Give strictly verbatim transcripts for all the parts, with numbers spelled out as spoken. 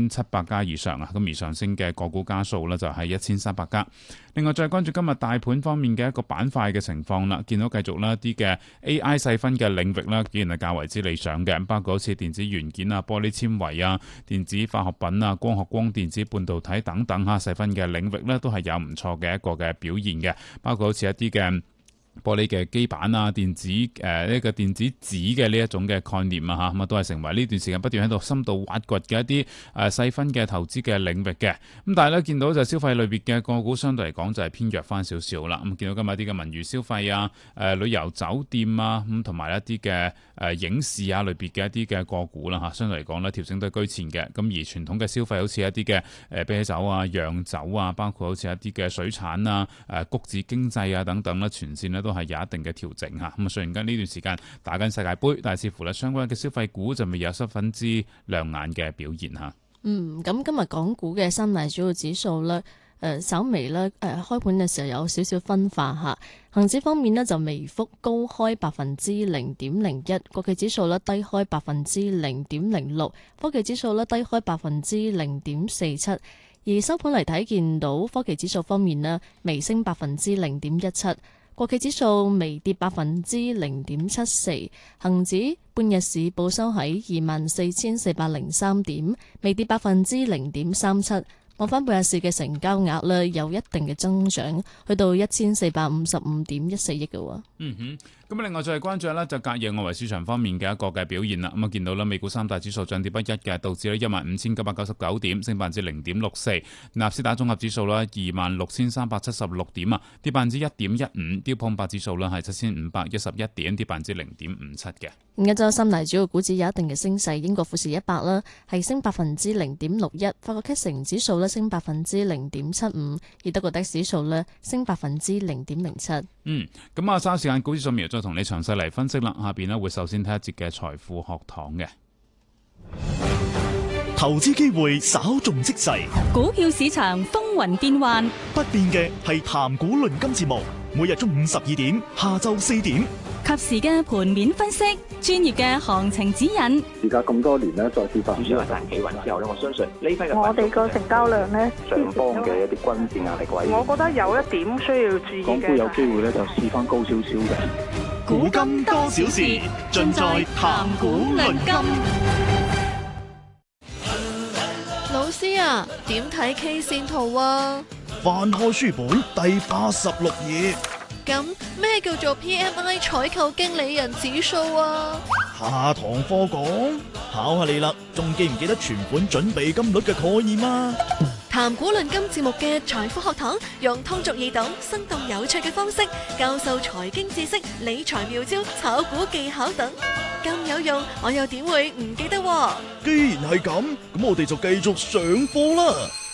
千七百家以上啊，咁而上升嘅個股家數呢，就係一千三百家。另外再關注今日大盤方面嘅一個板塊嘅情況啦，見到繼續啦啲嘅 A I 細分嘅領域啦，依然係較為之理想嘅，包括好似電子元件啊、玻璃纖維啊、電子化學品啊、光學光電子半導體等等嚇細分嘅領域呢，都係有唔錯嘅一個嘅表現嘅，包括好似一啲嘅玻璃嘅基板啊、電子誒呢個電子紙嘅呢一種嘅概念啊嚇，咁啊都係成為呢段時間不斷喺度深度挖掘嘅一啲誒細分嘅投資嘅領域嘅。咁但係咧見到就消費類別嘅個股相對嚟講就係偏弱翻少少啦。咁見到今日啲嘅文娛消費啊、誒旅遊酒店啊，咁同埋一啲嘅誒影視啊類別嘅一啲嘅個股啦嚇，相對嚟講咧調整都係居前嘅。咁而傳統嘅消費好似一啲嘅誒啤酒啊、洋酒啊，包括好似一啲嘅水產啊、誒谷子經濟啊等等咧，全線咧都係有一定嘅調整嚇。咁啊，雖然間呢段時間打緊世界盃，但係似乎咧相關嘅消費股就未有十分之亮眼嘅表現嚇。 嗯，咁今日港股嘅三大主要指數咧，誒、呃、稍微咧誒、呃、開盤嘅時候有少少分化嚇。恒指方面呢，就微幅高開百分之零點零一，國企指數咧低開百分之零點零六，科技指數咧低開百分之零點四七。而收盤嚟睇，見到科技指數方面呢，微升百分之零點一七。國企指數微跌百分之零點七四，恒指半日市報收喺二萬四千四百零三點，微跌百分之零點三七。望翻半日市嘅成交額呢，有一定嘅增長，去到一千四百五十五點一四億嘅。 嗯哼。咁另外再係關注咧就隔夜外圍市場方面嘅一個嘅表現啦。咁啊見到啦，美股三大指數漲跌不一嘅，道指咧一萬五千九百九十九點，升百分之零點六四；納斯達綜合指數咧二萬六千三百七十六點啊，跌百分之一點一五；標普五百指數咧係七千五百一十一點，跌百分之零點五七嘅。 亞洲三大主要股指有一定嘅升勢，英國富時一百啦係升百分之零點六一，法國 C A C 指數咧升百分之零點七五，而德國 D A X 指數咧升百分之零點零七。 嗯，咁啊，稍時間股市上面再同你詳細嚟分析啦。下邊咧會首先睇一節嘅財富學堂嘅投資機會稍縱即逝， 股票市場風雲變幻， 不變嘅係談股論金節目，每日中午十二點，下晝四點， 及時嘅盤面分析，專業嘅行情指引。 而家咁多年咧，再跌翻， 主要係大企穩之後咧，我相信呢批嘅我哋個成交量咧， 上方嘅一啲均線壓力位， 我覺得有一點需要注意嘅。 港股有機會咧，就試翻高少少嘅。 股金多少事，盡在談股論金。 老師啊，點睇 K 線圖啊？ 翻開書本第八十六頁。 咁咩叫做 P M I 採購經理人指數啊？ 下堂課講，考下你啦，仲記唔記得存款準備金率嘅概念啊？ 談股論金節目嘅財富學堂，用通俗易懂、生動有趣嘅方式教授財經知識、理財妙招、炒股技巧等，咁有用，我又點會唔記得啊？ 既然係咁，咁我哋就繼續上課啦。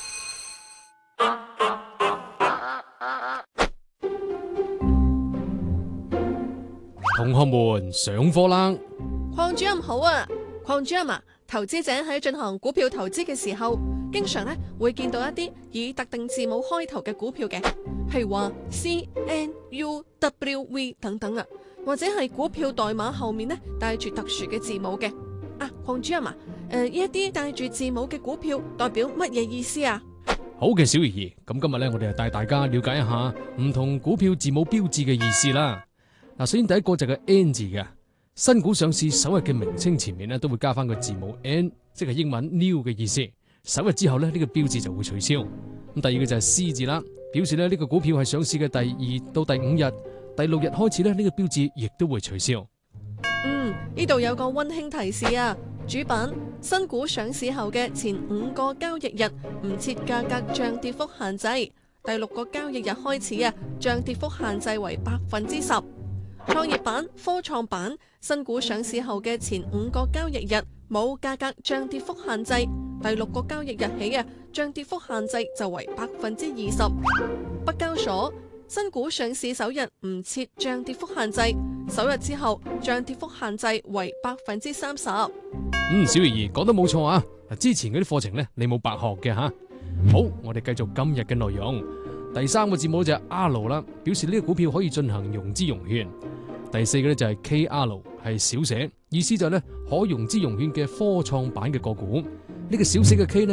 同學們上課啦！ 鄺主任好啊，鄺主任啊，投資者喺進行股票投資嘅時候，經常咧會見到一啲以特定字母開頭嘅股票嘅，譬如話 C N U W V 等等啊，或者係股票代碼後面咧帶住特殊嘅字母嘅。啊，鄺主任啊，誒呢一啲帶住字母嘅股票代表乜嘢意思啊？ 好嘅，小怡，咁今日咧我哋就帶大家了解一下唔同股票字母標誌嘅意思啦。嗱，首先第一個就係 N 字嘅，新股上市首日嘅名稱前面咧都會加翻個字母 N， 即係英文 new 嘅意思。首日之後咧呢個標誌就會取消。咁第二個就係 C 字啦，表示咧呢個股票係上市嘅第二到第五日、第六日開始咧呢個標誌亦都會取消。 嗯，呢度有個溫馨提示啊，主板新股上市後嘅前五個交易日唔設價格漲跌幅限制，第六個交易日開始啊，漲跌幅限制為百分之十。創業板、科創板新股上市後嘅前五個交易日冇價格漲跌幅限制，第六個交易日起啊，漲跌幅限制就為百分之二十。北交所新股上市首日唔設漲跌幅限制，首日之後漲跌幅限制為百分之三十。 嗯，小怡講得冇錯啊！之前嗰啲課程呢，你冇白學嘅吓。好，我哋繼續今日嘅內容。第三個字母就係 R 啦，表示呢個股票可以進行融資融券。第四個咧就係 K R， 係小寫，意思就係咧可融資融券嘅科創板嘅個股。呢個小寫嘅 K 呢